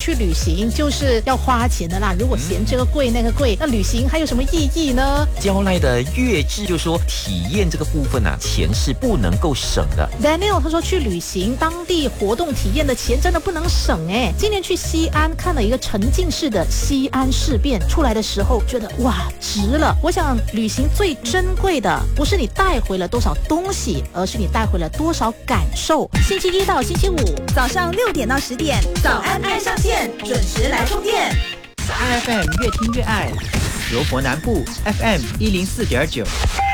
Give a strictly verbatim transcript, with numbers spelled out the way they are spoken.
去旅行就是要花钱的啦，如果嫌这个贵那个贵，那旅行还有什么意义呢？ 交赖的月制就说体验这个部分啊，钱是不能够省的。 Daniel 他说去旅行当地活动体验的钱真的不能省哎。今年去西安看了一个沉浸式的西安事变，出来的时候觉得哇值了。我想旅行最珍贵的不是你带回了多少东西，而是你带回了多少感受。星期一到星期五早上六点到十点，早安爱上线，准时来充电。 I F M 越听越爱，柔佛南部 F M 一零四点九。